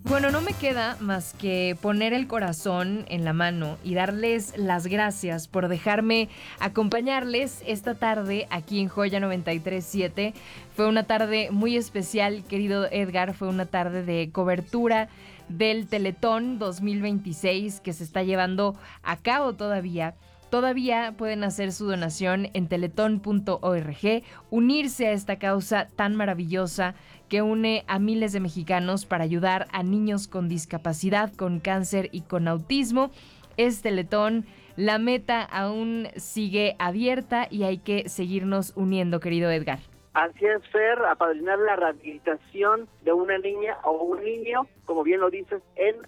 Bueno, no me queda más que poner el corazón en la mano y darles las gracias por dejarme acompañarles esta tarde aquí en Joya 93.7. Fue una tarde muy especial, querido Edgar, fue una tarde de cobertura del Teletón 2026 que se está llevando a cabo todavía. Todavía pueden hacer su donación en teletón.org, unirse a esta causa tan maravillosa que une a miles de mexicanos para ayudar a niños con discapacidad, con cáncer y con autismo. Es Teletón, la meta aún sigue abierta y hay que seguirnos uniendo, querido Edgar. Así es, Fer, apadrinar la rehabilitación de una niña o un niño, como bien lo dices, en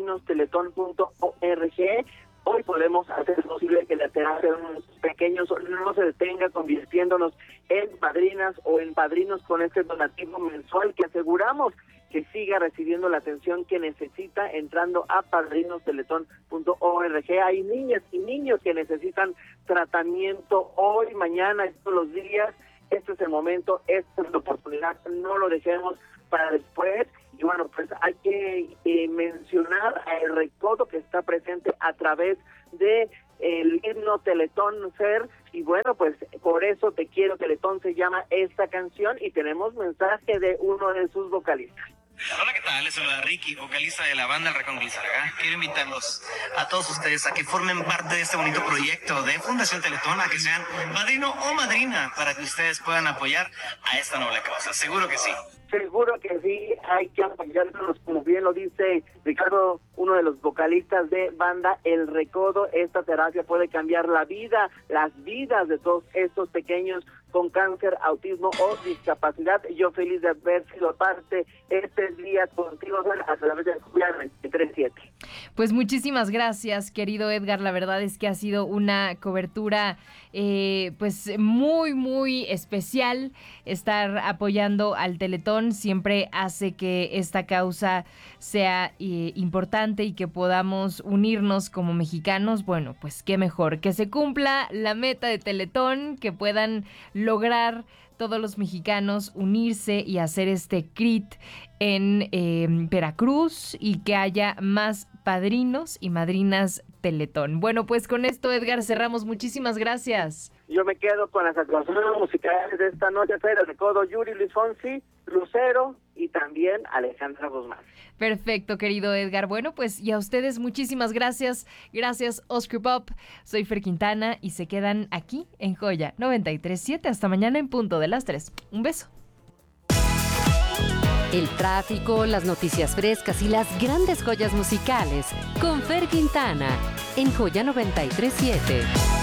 padrinosteletón.org. Hoy podemos hacer posible que la terapia de unos pequeños no se detenga, convirtiéndonos en padrinas o en padrinos con este donativo mensual que aseguramos que siga recibiendo la atención que necesita entrando a padrinosteletón.org. Hay niñas y niños que necesitan tratamiento hoy, mañana, todos los días. Este es el momento, esta es la oportunidad, no lo dejemos para después. Y bueno, pues hay que mencionar el recodo que está presente a través de el himno Teletón, Fer, y bueno, pues por eso Te Quiero Teletón se llama esta canción y tenemos mensaje de uno de sus vocalistas. Hola, ¿qué tal? Les saluda Ricky, vocalista de la banda El Recodo Lizárraga. Quiero invitarlos a todos ustedes a que formen parte de este bonito proyecto de Fundación Teletón, a que sean padrino o madrina para que ustedes puedan apoyar a esta noble causa. Seguro que sí. Seguro que sí, hay que apoyarnos, como bien lo dice Ricardo, uno de los vocalistas de banda El Recodo. Esta terapia puede cambiar las vidas de todos estos pequeños con cáncer, autismo o discapacidad. Yo feliz de haber sido parte este día contigo a través de Joya 93.7. Pues muchísimas gracias, querido Edgar. La verdad es que ha sido una cobertura pues muy, muy especial. Estar apoyando al Teletón siempre hace que esta causa sea importante y que podamos unirnos como mexicanos. Bueno, pues qué mejor, que se cumpla la meta de Teletón, que puedan lograr todos los mexicanos unirse y hacer este CRIT en Veracruz y que haya más padrinos y madrinas Teletón. Bueno, pues con esto, Edgar, cerramos. Muchísimas gracias. Yo me quedo con las actuaciones musicales de esta noche, Fer, El Recodo, Yuri, Luis Fonsi, Lucero y también Alejandra Guzmán. Perfecto, querido Edgar. Bueno, pues y a ustedes muchísimas gracias. Gracias, Oscar Pop. Soy Fer Quintana y se quedan aquí en Joya 93.7. Hasta mañana en punto de las 3. Un beso. El tráfico, las noticias frescas y las grandes joyas musicales con Fer Quintana en Joya 93.7.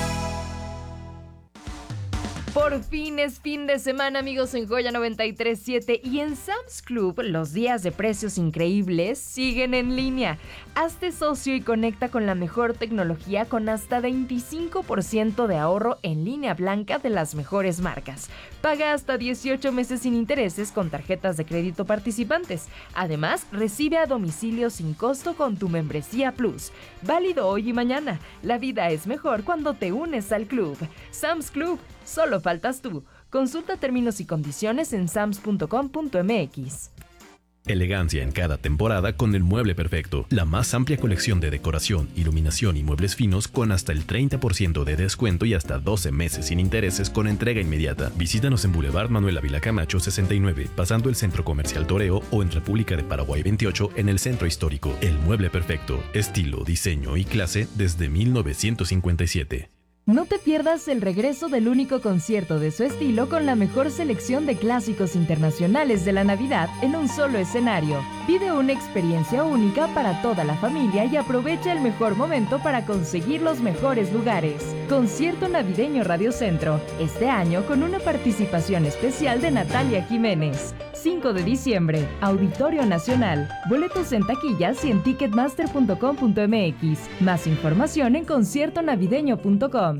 Por fin es fin de semana, amigos, en Joya 93.7 y en Sam's Club los días de precios increíbles siguen en línea. Hazte socio y conecta con la mejor tecnología con hasta 25% de ahorro en línea blanca de las mejores marcas. Paga hasta 18 meses sin intereses con tarjetas de crédito participantes. Además, recibe a domicilio sin costo con tu membresía Plus. Válido hoy y mañana. La vida es mejor cuando te unes al club. Sam's Club. Solo faltas tú. Consulta términos y condiciones en sams.com.mx. Elegancia en cada temporada con el mueble perfecto. La más amplia colección de decoración, iluminación y muebles finos con hasta el 30% de descuento y hasta 12 meses sin intereses con entrega inmediata. Visítanos en Boulevard Manuel Ávila Camacho 69, pasando el Centro Comercial Toreo, o en República de Paraguay 28 en el Centro Histórico. El mueble perfecto. Estilo, diseño y clase desde 1957. No te pierdas el regreso del único concierto de su estilo con la mejor selección de clásicos internacionales de la Navidad en un solo escenario. Vive una experiencia única para toda la familia y aprovecha el mejor momento para conseguir los mejores lugares. Concierto Navideño Radio Centro, este año con una participación especial de Natalia Jiménez. 5 de diciembre, Auditorio Nacional. Boletos en taquillas y en ticketmaster.com.mx. Más información en conciertonavideño.com.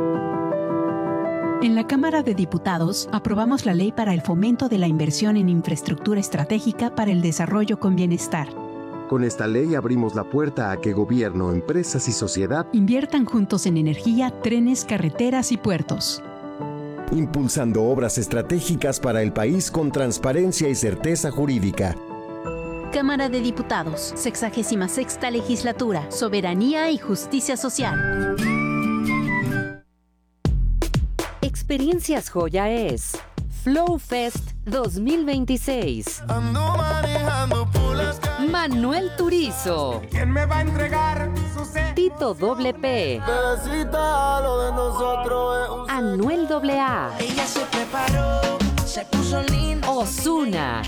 En la Cámara de Diputados aprobamos la Ley para el Fomento de la Inversión en Infraestructura Estratégica para el Desarrollo con Bienestar. Con esta ley abrimos la puerta a que gobierno, empresas y sociedad inviertan juntos en energía, trenes, carreteras y puertos. Impulsando obras estratégicas para el país con transparencia y certeza jurídica. Cámara de Diputados, 66ª Legislatura, Soberanía y Justicia Social. Experiencias Joya es Flow Fest 2026. Manuel Turizo. ¿Quién me va a entregar su sed? Tito WP. Anuel AA. Ella se preparó, se puso linda. Ozuna.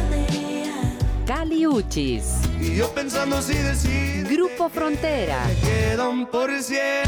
Cali Uchis. Y yo pensando si decir. Grupo Frontera. Me queda 1%.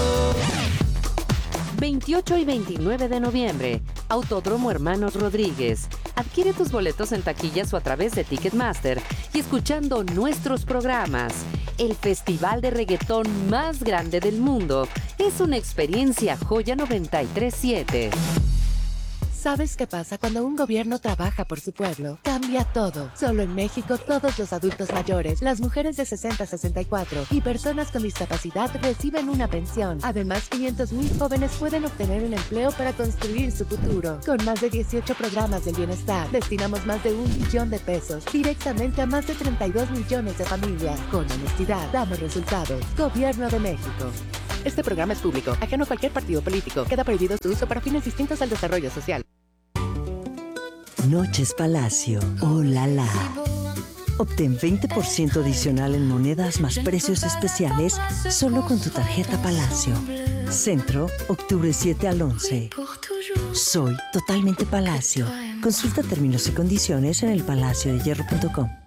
28 y 29 de noviembre, Autódromo Hermanos Rodríguez. Adquiere tus boletos en taquillas o a través de Ticketmaster y escuchando nuestros programas. El festival de reggaetón más grande del mundo es una experiencia Joya 93.7. ¿Sabes qué pasa cuando un gobierno trabaja por su pueblo? Cambia todo. Solo en México, todos los adultos mayores, las mujeres de 60 a 64 y personas con discapacidad reciben una pensión. Además, 500,000 jóvenes pueden obtener un empleo para construir su futuro. Con más de 18 programas del bienestar, destinamos más de 1 billón de pesos directamente a más de 32 millones de familias. Con honestidad, damos resultados. Gobierno de México. Este programa es público, ajeno a cualquier partido político. Queda prohibido su uso para fines distintos al desarrollo social. Noches Palacio. ¡Oh, la la! Obtén 20% adicional en monedas más precios especiales solo con tu tarjeta Palacio. Centro, octubre 7 al 11. Soy totalmente Palacio. Consulta términos y condiciones en elpalaciodehierro.com.